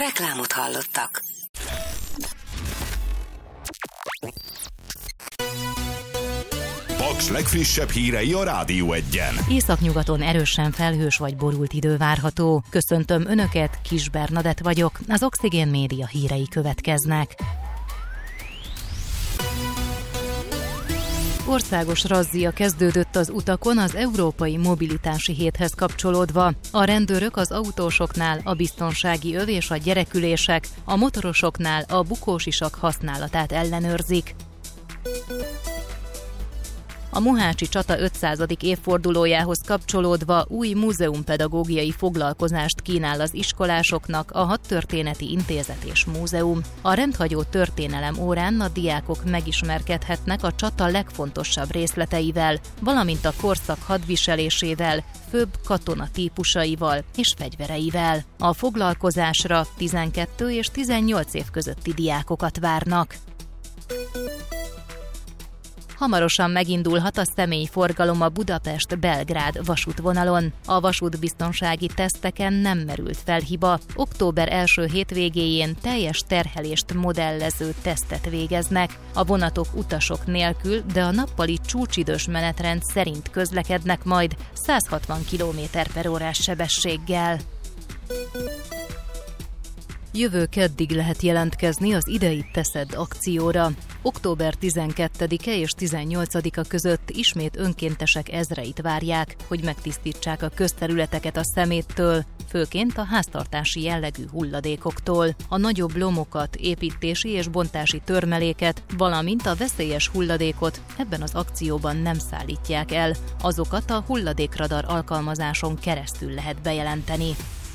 Reklámot hallottak. Paks legfrissebb hírei a Rádió 1-en. Északnyugaton erősen felhős vagy borult idő várható. Köszöntöm Önöket, Kis Bernadett vagyok, az Oxigén Média hírei következnek. Országos razzia kezdődött az utakon az Európai Mobilitási Héthez kapcsolódva. A rendőrök az autósoknál a biztonsági öv és a gyerekülések, a motorosoknál a bukósisak használatát ellenőrzik. A mohácsi csata 500. évfordulójához kapcsolódva új múzeumpedagógiai foglalkozást kínál az iskolásoknak a Hadtörténeti Intézet és Múzeum. A rendhagyó történelem órán a diákok megismerkedhetnek a csata legfontosabb részleteivel, valamint a korszak hadviselésével, főbb katonatípusaival és fegyvereivel. A foglalkozásra 12 és 18 év közötti diákokat várnak. Hamarosan megindulhat a személyforgalom a Budapest-Belgrád vasútvonalon. A vasútbiztonsági teszteken nem merült fel hiba. Október első hétvégéjén teljes terhelést modellező tesztet végeznek. A vonatok utasok nélkül, de a nappali csúcsidős menetrend szerint közlekednek majd 160 km/h sebességgel. Jövő keddig lehet jelentkezni az Idei Teszed akcióra. Október 12-e és 18-a között ismét önkéntesek ezreit várják, hogy megtisztítsák a közterületeket a szeméttől, főként a háztartási jellegű hulladékoktól. A nagyobb lomokat, építési és bontási törmeléket, valamint a veszélyes hulladékot ebben az akcióban nem szállítják el. Azokat a hulladékradar alkalmazáson keresztül lehet bejelenteni.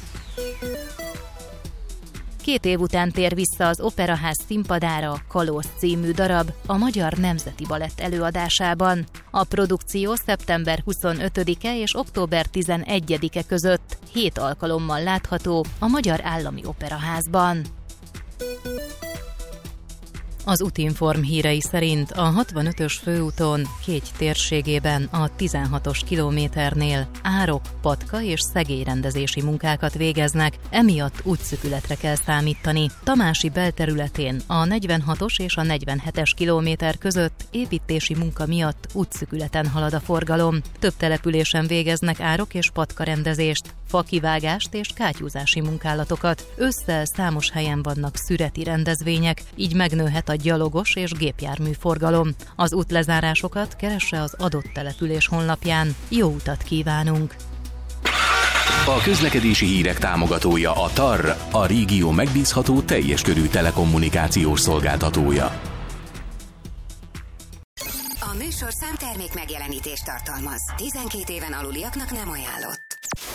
2 év után tér vissza az Operaház színpadára Kalóz című darab a Magyar Nemzeti Balett előadásában. A produkció szeptember 25-e és október 11-e között 7 alkalommal látható a Magyar Állami Operaházban. Az Utinform hírei szerint a 65-ös főúton Kégy térségében a 16-os kilométernél árok, patka és szegélyrendezési munkákat végeznek, emiatt útszűkületre kell számítani. Tamási belterületén a 46-os és a 47-es kilométer között építési munka miatt útszűkületen halad a forgalom. Több településen végeznek árok és patkarendezést, fakivágást és kátyúzási munkálatokat. Ősszel számos helyen vannak szüreti rendezvények, így megnőhet a gyalogos és gépjármű forgalom. Az útlezárásokat keresse az adott település honlapján. Jó utat kívánunk! A közlekedési hírek támogatója a TAR, a régió megbízható teljes körű telekommunikációs szolgáltatója. A műsor számtermék megjelenítést tartalmaz. 12 éven aluliaknak nem ajánlott.